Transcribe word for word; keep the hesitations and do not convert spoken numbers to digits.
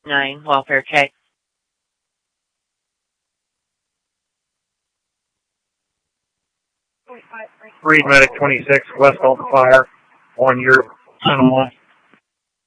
nine, welfare check. Reed Medic twenty-six, West Alta Fire, on your tunnel one.